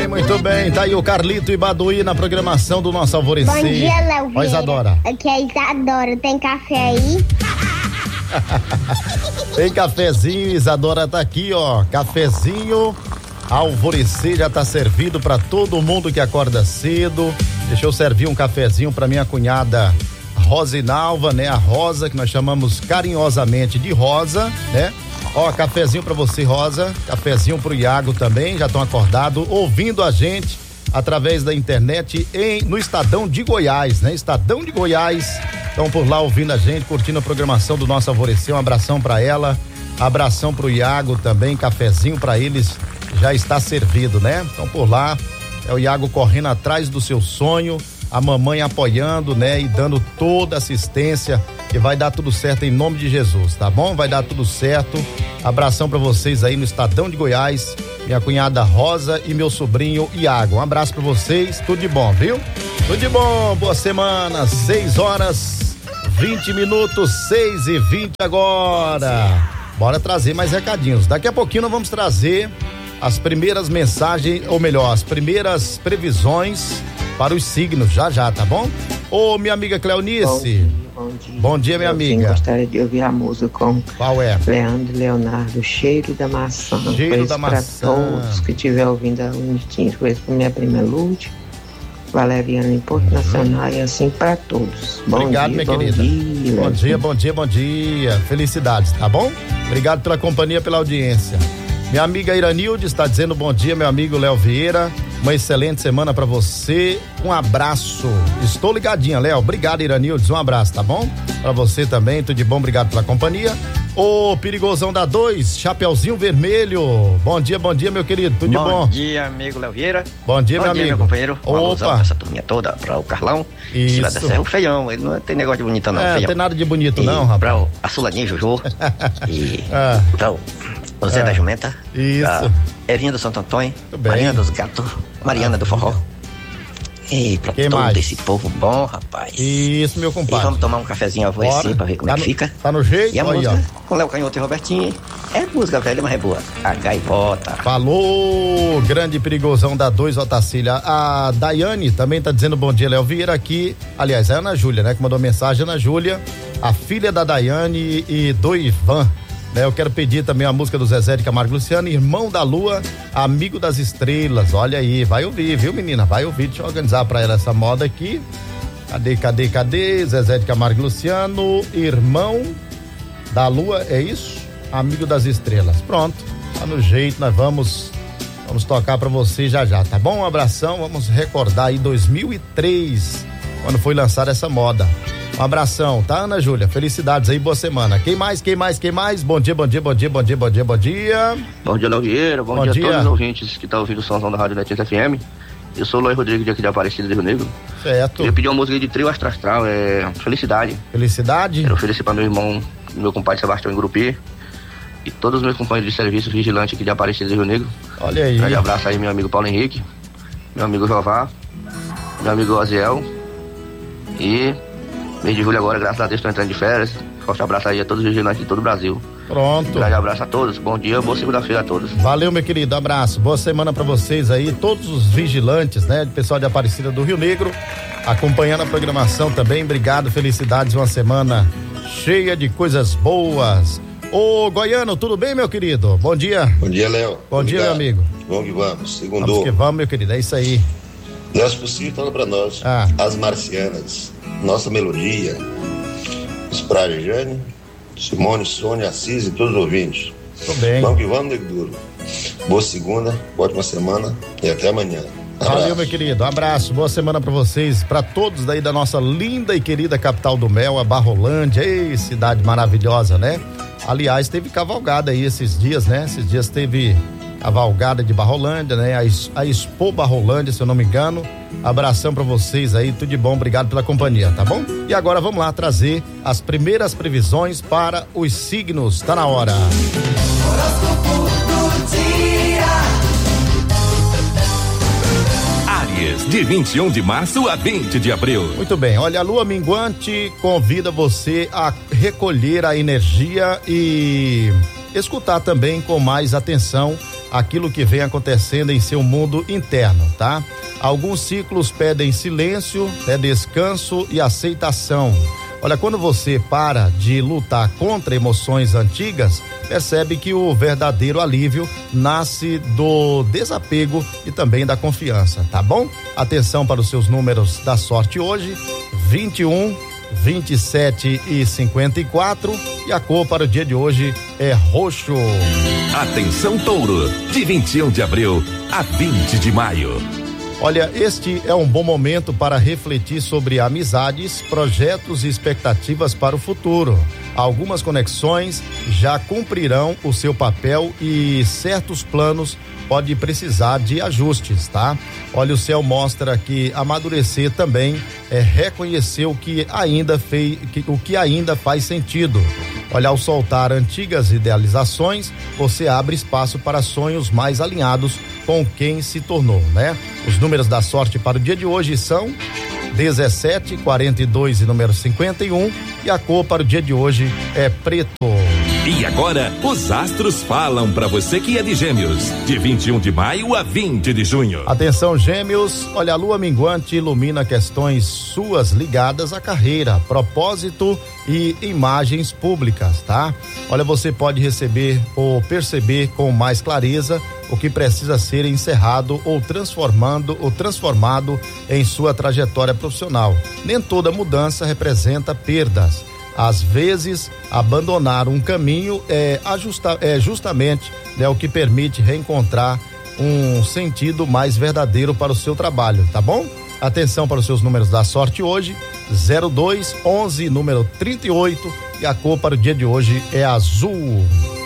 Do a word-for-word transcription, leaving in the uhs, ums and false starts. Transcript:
bem, muito bem. Tá aí o Carlito e Baduí na programação do nosso Alvorecer. Bom dia, Léo. Oi, Isadora. Aqui é a Isadora. Tem café aí? Tem cafezinho, Isadora tá aqui, ó. Cafezinho. Alvorecer já tá servido pra todo mundo que acorda cedo. Deixa eu servir um cafezinho pra minha cunhada Rosinalva, né? A Rosa, que nós chamamos carinhosamente de Rosa, né? Ó, cafezinho pra você, Rosa. Cafezinho pro Iago também, já estão acordados, ouvindo a gente através da internet em, no Estadão de Goiás, né? Estadão de Goiás. Estão por lá ouvindo a gente, curtindo a programação do nosso Alvorecer. Um abração pra ela, abração pro Iago também, cafezinho pra eles já está servido, né? Então por lá, é o Iago correndo atrás do seu sonho, a mamãe apoiando, né? E dando toda assistência, que vai dar tudo certo em nome de Jesus, tá bom? Vai dar tudo certo. Abração pra vocês aí no Estadão de Goiás, minha cunhada Rosa e meu sobrinho Iago. Um abraço pra vocês, tudo de bom, viu? Tudo de bom, boa semana, seis horas, vinte minutos, seis e vinte agora. Bora trazer mais recadinhos. Daqui a pouquinho nós vamos trazer as primeiras mensagens, ou melhor, as primeiras previsões para os signos, já já, tá bom? Ô, minha amiga Cleonice. Bom dia, bom dia. Bom dia, minha eu amiga. Eu gostaria de ouvir a música com qual é? Leandro e Leonardo, Cheiro da Maçã. Cheiro da Maçã. Para todos que estiver ouvindo a Unitinhos, com para minha prima Lúcia, Valeriana em Porto uhum. Nacional e assim para todos. Bom Obrigado, dia, minha bom querida. Dia, bom dia, bom dia, bom dia. Felicidades, tá bom? Obrigado pela companhia, pela audiência. Minha amiga Iranilde está dizendo bom dia, meu amigo Léo Vieira. Uma excelente semana para você. Um abraço. Estou ligadinha, Léo. Obrigado, Iranilde. Um abraço, tá bom? Para você também, tudo de bom. Obrigado pela companhia. Ô, Perigosão da dois, Chapeuzinho Vermelho. Bom dia, bom dia, meu querido. Tudo de bom? Bom dia, amigo Léo Vieira. Bom dia, bom meu dia, amigo. meu companheiro. Uma Opa. Pra essa turminha toda, para o Carlão. Isso. Lá da Serra, o Feião. Ele não tem negócio de bonita, não. É, feião. não tem nada de bonito, e não, rapaz. Pra o, a Sulaninha Jujô. e ah. pra o, o Zé ah. da Jumenta. Isso. A Evinha do Santo Antônio. Tudo bem. Mariana dos Gatos. Mariana ah. do Forró. E pra Quem todo mais? esse povo bom, rapaz. Isso, meu compadre. E vamos tomar um cafezinho a você pra ver como tá é que no, fica. Tá no jeito? E a aí, música ó. com Léo Canhoto e Robertinho. É música velha, mas é boa. A Gaivota. Falou, grande Perigosão da dois, Otacília. A Daiane também tá dizendo bom dia, Léo Vieira aqui. Aliás, é a Ana Júlia, né? Que mandou mensagem, Ana Júlia, a filha da Daiane e do Ivan. Né, eu quero pedir também a música do Zezé de Camargo Luciano, Irmão da Lua, Amigo das Estrelas. Olha aí, vai ouvir, viu, menina? Vai ouvir, deixa eu organizar pra ela essa moda aqui. Cadê, cadê, cadê? Zezé de Camargo Luciano, Irmão da Lua, é isso? Amigo das Estrelas. Pronto, tá no jeito, nós vamos vamos tocar pra você já já, tá bom? Um abração, vamos recordar aí dois mil e três, quando foi lançada essa moda. Um abração, tá, Ana Júlia? Felicidades aí, boa semana. Quem mais, quem mais, quem mais? Bom dia, bom dia, bom dia, bom dia, bom dia, bom dia. Bom dia, Léo Vieira. Bom, bom dia, dia a todos os ouvintes que estão ouvindo o somzão da Rádio Netinhos F M. Eu sou o Luiz Rodrigues de aqui de Aparecida do Rio Negro. Certo. Eu pedi uma música de trio Astro Astral, é Felicidade. Felicidade? Quero oferecer para meu irmão, meu compadre Sebastião em Grupi. E todos os meus companheiros de serviço vigilante aqui de Aparecida do Rio Negro. Olha aí. Um grande abraço aí, meu amigo Paulo Henrique, meu amigo Jová, meu amigo Oziel. E mês de julho agora, graças a Deus, estou entrando de férias. Forte abraço aí a todos os vigilantes de todo o Brasil. Pronto. Um grande abraço a todos. Bom dia, boa segunda-feira a todos. Valeu, meu querido. Abraço. Boa semana pra vocês aí. Todos os vigilantes, né? Pessoal de Aparecida do Rio Negro, acompanhando a programação também. Obrigado, felicidades. Uma semana cheia de coisas boas. Ô, Goiano, tudo bem, meu querido? Bom dia. Bom dia, Léo. Bom Obrigado. dia, meu amigo. Vamos que vamos. Segundou. Vamos que vamos, meu querido. É isso aí. Deus possível, fala pra nós. Ah. As Marcianas. Nossa melodia. Pra Jane, Simone, Sônia, Assis e todos os ouvintes. Tudo bem. Vamos que vamos, nego duro. Boa segunda, ótima semana e até amanhã. Abraço. Valeu, meu querido. Um abraço, boa semana pra vocês, pra todos daí da nossa linda e querida capital do mel, a Barrolândia. Ei, cidade maravilhosa, né? Aliás, teve cavalgada aí esses dias, né? Esses dias teve cavalgada de Barrolândia, né? A, a Expo Barrolândia, se eu não me engano. Abração pra vocês aí, tudo de bom, obrigado pela companhia, tá bom? E agora vamos lá trazer as primeiras previsões para os signos, tá na hora. Horóscopo do dia. Áries, de vinte e um de março a vinte de abril. Muito bem, olha, a lua minguante convida você a recolher a energia e escutar também com mais atenção aquilo que vem acontecendo em seu mundo interno, tá? Alguns ciclos pedem silêncio, é descanso e aceitação. Olha, quando você para de lutar contra emoções antigas, percebe que o verdadeiro alívio nasce do desapego e também da confiança, tá bom? Atenção para os seus números da sorte hoje: vinte e um, vinte e sete e cinquenta e quatro, e a cor para o dia de hoje é roxo. Atenção, Touro, de vinte e um de abril a vinte de maio. Olha, este é um bom momento para refletir sobre amizades, projetos e expectativas para o futuro. Algumas conexões já cumprirão o seu papel e certos planos podem precisar de ajustes, tá? Olha, o céu mostra que amadurecer também é reconhecer o que ainda fez, que, o que ainda faz sentido. Olha, ao soltar antigas idealizações, você abre espaço para sonhos mais alinhados com quem se tornou, né? Os números da sorte para o dia de hoje são dezessete, quarenta e dois e número cinquenta e um, e a cor para o dia de hoje é preto. E agora, os astros falam para você que é de Gêmeos, de vinte e um de maio a vinte de junho. Atenção, Gêmeos, olha, a lua minguante ilumina questões suas ligadas à carreira, propósito e imagens públicas, tá? Olha, você pode receber ou perceber com mais clareza o que precisa ser encerrado ou transformando ou transformado em sua trajetória profissional. Nem toda mudança representa perdas. Às vezes, abandonar um caminho é, ajusta, é justamente, né, o que permite reencontrar um sentido mais verdadeiro para o seu trabalho, tá bom? Atenção para os seus números da sorte hoje: zero dois, onze, número trinta e oito, e a cor para o dia de hoje é azul.